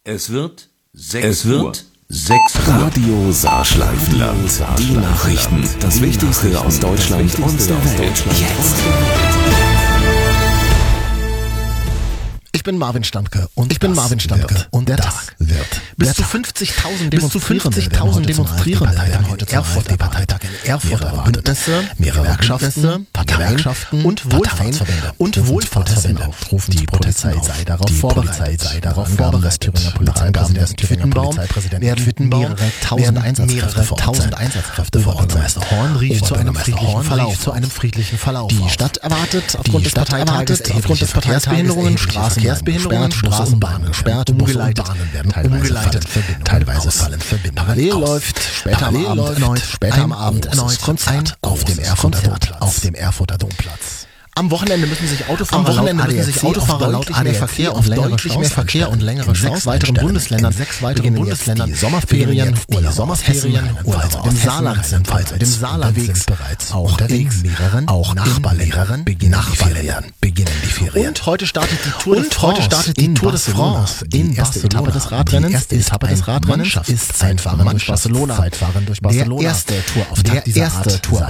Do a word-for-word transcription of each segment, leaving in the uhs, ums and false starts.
Es wird sechs Es wird sechs Radio Saarschleifenland. Die Nachrichten. Das Wichtigste aus Deutschland und der Welt. Jetzt. Ich bin Marvin Standke und ich bin Marvin Standke und der Tag wird bis zu fünfzigtausend Demonstrierende Demonstrierende werden heute zum Erfurter Parteitag in Erfurt erwartet. Bündnisse, mehrere Gewerkschaften, Gewerkschaften und Wohlfahrtsverbände und Wohlfahrtsverbände rufen die Polizei sei darauf vorbereitet, sei darauf vorbereitet. Nach Angaben des Wittenbaum werden mehrere tausend Einsatzkräfte vor Ort sein. Horn rief zu einem friedlichen Verlauf. Zu einem friedlichen Verlauf. Die Stadt erwartet aufgrund des Parteitages aufgrund des Verkehrsbehinderungen Straßen Verkehrsbehinderungen, Straßenbahnen gesperrt, umgeleitet, werden umgeleitet, teilweise fallen Verbindungen. Parallel läuft später am Abend erneut, später am Abend erneut Konzert auf dem Erfurter Domplatz. Auf dem Erfurter Domplatz. Am Wochenende müssen sich Autofahrer Am Wochenende müssen sich Autofahrer laut A D A C auf deutlich mehr Verkehr und längere Staus. In sechs weiteren Bundesländern, sechs weiteren Bundesländern die Sommerferien, die Sommerferien, Urlaub im Saarland sind bereits im Saarland sind bereits auch unterwegs. Mehreren, auch Nachbarlehrern beginnen die Ferien. Beginnen die Ferien. Und heute startet die Tour de France. Heute startet die Tour de France. Die erste Etappe des Radrennens. Die erste Etappe des Radrennens ist Zeitfahren durch Barcelona. Zeitfahren durch Barcelona. Der erste Tourauftakt dieser Art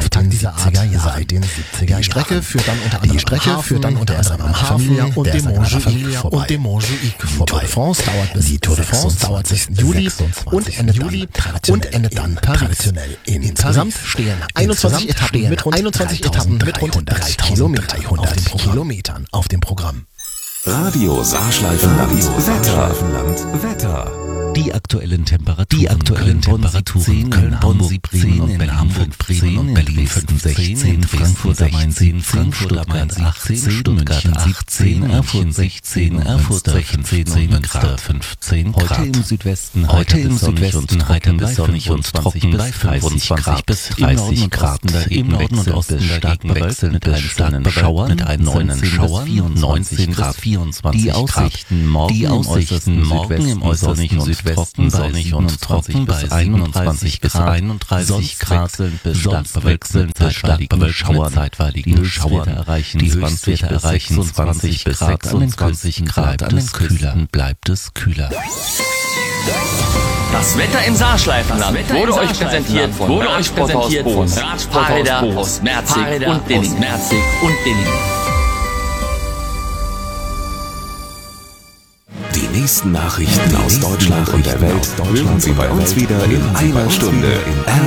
seit den siebziger Jahren. Die Strecke führt dann unter Die Strecke führt dann unter anderem am Hafen und dem Montjuic und dem Montjuic vorbei. Die Tour de France dauert bis die Tour de France dauert bis Juli und Endet Juli und endet dann traditionell in Insgesamt stehen einundzwanzig Etappen mit rund einundzwanzig Etappen mit rund dreitausenddreihundert Kilometern auf dem Programm. Radio Saarschleifenland. Wetter. Wetter. Die aktuellen Temperaturen. Die aktuellen Temperaturen. Köln, Bonn, zehn, in Berlin Hamburg, Bremen und Berlin sechzehn, Frankfurt am Main zehn, Frankfurt am Main achtzehn, Stuttgart achtzehn, Erfurt sechzehn, Erfurt fünfzehn, Münster fünfzehn Grad. Heute im Südwesten, heute im Südwesten heiter bis sonnig und trocken bei fünfundzwanzig bis dreißig Grad. Im Norden und Osten dagegen wechselnd bis stark Schauern mit einzelnen Schauern neunzehn bis vierundzwanzig Grad. Die Aussichten morgen im äußersten Südwesten Westen sonnig und trocken bei einundzwanzig bis einunddreißig Grad, bis stark bewölkt bis stark bewölkt zeitweiligen Schauern erreichen die Höchstwerte erreichen zwanzig bis sechsundzwanzig Grad, an den Küsten bleibt es kühler. Das Wetter im Saarschleifenland wurde euch präsentiert von wurde euch präsentiert von Fahrräder aus Merzig und Dilling. Die nächsten Nachrichten aus Deutschland und der Welt hören Sie bei uns wieder in einer Stunde.